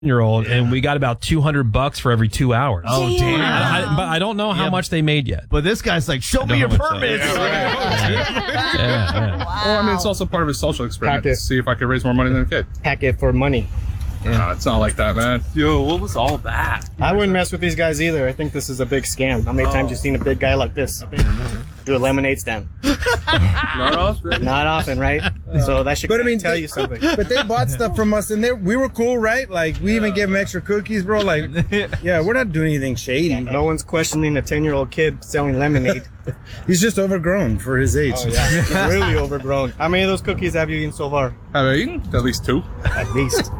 year-old, and we got about $200 for every 2 hours. Oh, damn. But I don't know how much they made yet. But this guy's like, show me your permits. Yeah. Well, I mean, it's also part of his social experiment to see if I could raise more money than a kid. Pack it for money. No, it's not like that, man. Yo, what was all that? I wouldn't mess with these guys either. I think this is a big scam. How many times you seen a big guy like this do a lemonade stand? Not often. Not often, right? So that should tell you something. But they bought stuff from us, and we were cool, right? Like, we even gave them extra cookies, bro. Like, yeah, we're not doing anything shady. No one's questioning a 10-year-old kid selling lemonade. He's just overgrown for his age. Oh, yeah. Really overgrown. How many of those cookies have you eaten so far? Have I eaten? At least 2. At least.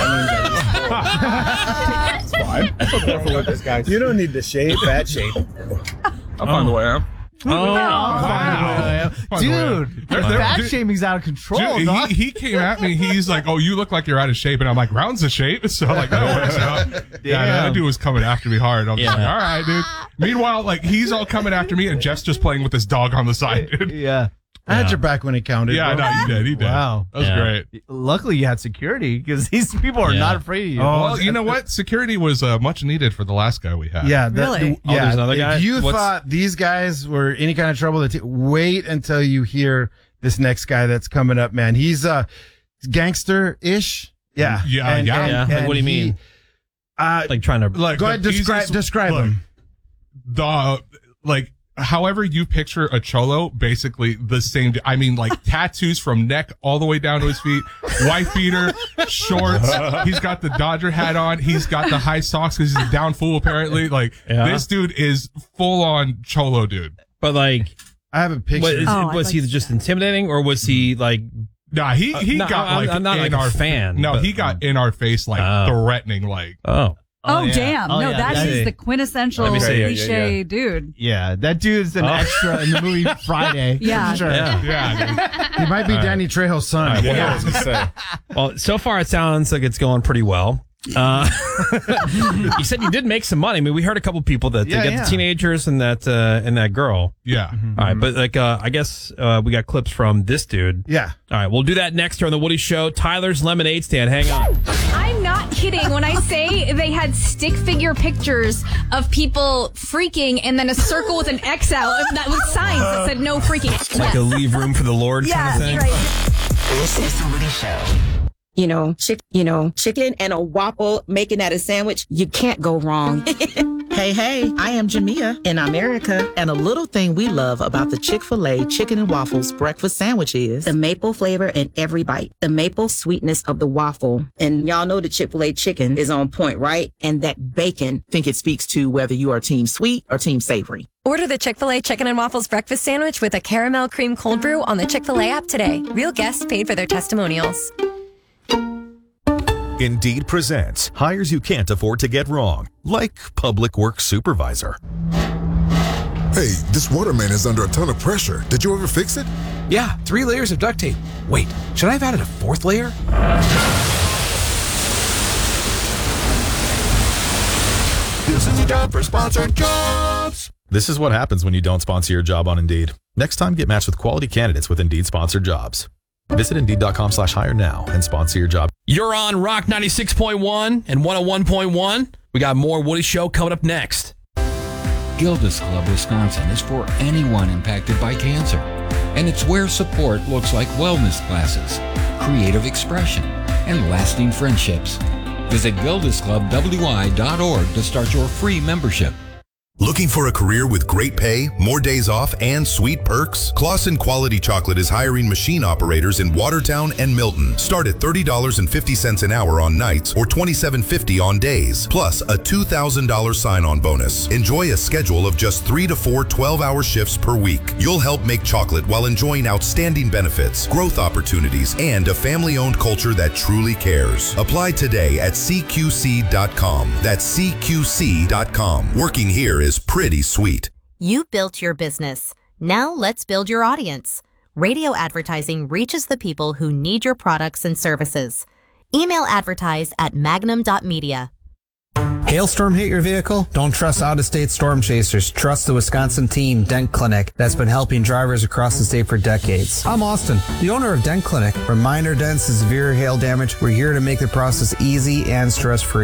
It's fine. I'm so careful with this guy. You don't need the shape, that shape. I'll find the way out. Wow. Dude, fat shaming's out of control, Dude, dog. he came at me. He's like, "Oh, you look like you're out of shape," and I'm like, "Round's a shape." So like, no worries out. Yeah, that dude was coming after me hard. I'm just like, all right, dude. Meanwhile, like he's all coming after me, and Jeff's just playing with his dog on the side, dude. Yeah. I had your back when it counted. Yeah, bro. no, you did. He did. Wow. That was great. Luckily, you had security because these people are not afraid of you. Well, you know what? Security was much needed for the last guy we had. Yeah, Really? There's another guy? If you What's- thought these guys were any kind of trouble, wait until you hear this next guy that's coming up, man. He's gangster-ish. Yeah. Yeah. Like, what do you mean? Like trying to Like, Go ahead, describe him. However you picture a cholo, basically the same. I mean, like tattoos from neck all the way down to his feet, wife beater, shorts. He's got the Dodger hat on. He's got the high socks because he's a down fool apparently. Like this dude is full on cholo, dude. But like, I have a picture. Was he just intimidating, or was he like? Nah, he no, got like I'm not in like our a fan. No, but, he got in our face like threatening, like Damn. No, that is the quintessential cliche dude. Yeah, that dude's an extra in the movie Friday. Yeah. Sure. Yeah. He might be Danny Trejo's son. Well, so far it sounds like it's going pretty well. You said you did make some money. I mean, we heard a couple people that they got the teenagers and that girl. Yeah. All right, but like I guess we got clips from this dude. Yeah. All right, we'll do that next here on the Woody Show. Tyler's lemonade stand. Hang on. I'm not kidding when I say they had stick figure pictures of people freaking and then a circle with an X out that was signs that said no freaking. Like a leave room for the Lord kind of thing. Right. This is the Woody Show. Chicken and a waffle, making that a sandwich, you can't go wrong. Hey, I am Jamia in America, and a little thing we love about the Chick-fil-A Chicken and Waffles breakfast sandwich is the maple flavor in every bite, the maple sweetness of the waffle. And y'all know the Chick-fil-A chicken is on point, right? And that bacon, I think it speaks to whether you are team sweet or team savory. Order the Chick-fil-A Chicken and Waffles breakfast sandwich with a caramel cream cold brew on the Chick-fil-A app today. Real guests paid for their testimonials. Indeed presents hires you can't afford to get wrong, like public works supervisor. Hey, this water main is under a ton of pressure. Did you ever fix it? Yeah, 3 layers of duct tape. Wait, should I have added a 4th layer? This is a job for sponsored jobs. This is what happens when you don't sponsor your job on Indeed. Next time, get matched with quality candidates with Indeed sponsored jobs. Visit Indeed.com/hire now and sponsor your job. You're on Rock 96.1 and 101.1. We got more Woody Show coming up next. Gildas Club Wisconsin is for anyone impacted by cancer. And it's where support looks like wellness classes, creative expression, and lasting friendships. Visit GildasClubWI.org to start your free membership. Looking for a career with great pay, more days off, and sweet perks? Claussen Quality Chocolate is hiring machine operators in Watertown and Milton. Start at $30.50 an hour on nights or $27.50 on days, plus a $2,000 sign-on bonus. Enjoy a schedule of just 3 to 4 12-hour shifts per week. You'll help make chocolate while enjoying outstanding benefits, growth opportunities, and a family-owned culture that truly cares. Apply today at CQC.com. That's CQC.com. Working here is pretty sweet. You built your business. Now let's build your audience. Radio advertising reaches the people who need your products and services. Email advertise at magnum.media. Hailstorm hit your vehicle? Don't trust out-of-state storm chasers. Trust the Wisconsin team, Dent Clinic, that's been helping drivers across the state for decades. I'm Austin, the owner of Dent Clinic. From minor dents to severe hail damage, we're here to make the process easy and stress-free.